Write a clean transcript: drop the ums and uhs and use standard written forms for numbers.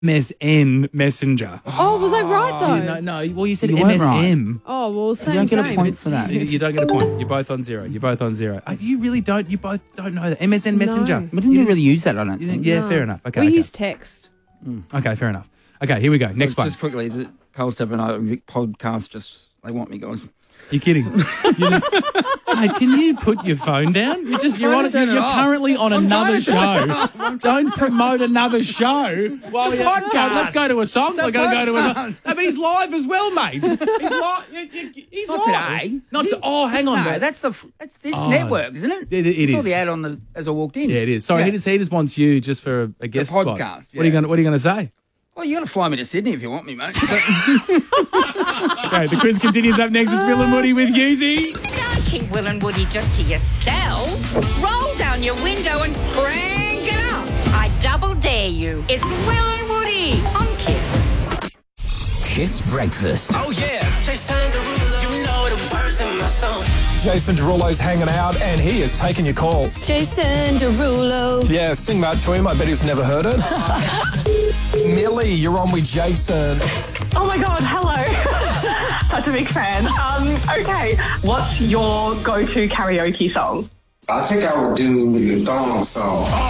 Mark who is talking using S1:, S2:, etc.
S1: MSN Messenger.
S2: Oh, was I right though?
S1: No. Well, you said
S3: You weren't
S1: MSM.
S2: Oh, well, same.
S3: You don't get a
S2: same.
S3: point for that.
S1: You don't get a point. You're both on zero. You really don't. You both don't know that. MSN Messenger.
S3: We didn't really use that, I don't think.
S1: Yeah, fair enough. Okay.
S2: We
S1: okay.
S2: use text.
S1: Okay, fair enough. Okay, here we go. Next one.
S3: Just quickly, the Cold Step and I podcast, they want me, guys.
S1: You're kidding. Hey, can you put your phone down? You're currently on another show. Don't promote another show. Well, podcast. Let's go to a song. We're going to go to a song. No, but he's live as well, mate. He's live. He's
S3: Not
S1: live.
S3: today.
S1: Oh, hang on.
S3: No, that's this network, isn't it?
S1: It
S3: I saw
S1: is.
S3: the ad as I walked in.
S1: Yeah, it is. Sorry, he just wants you just for a guest spot.
S3: podcast,
S1: What are you going to say?
S3: Well, you got to fly me to Sydney if you want me, mate.
S1: Okay, the quiz continues up next. It's Will and Woody with Yuzi.
S4: Don't keep Will and Woody just to yourselves. Roll down your window and crank it up. I double dare you. It's Will and Woody on Kiss.
S5: Kiss Breakfast.
S6: Oh yeah, Jason Derulo, you know the words in my song.
S7: Jason Derulo's hanging out and he is taking your calls.
S8: Jason Derulo.
S7: Yeah, sing that to him. I bet he's never heard it. Millie, you're on with Jason.
S9: Oh my God, hello. Such a big fan. Okay, what's your go-to karaoke song?
S10: I think I would do the thong song.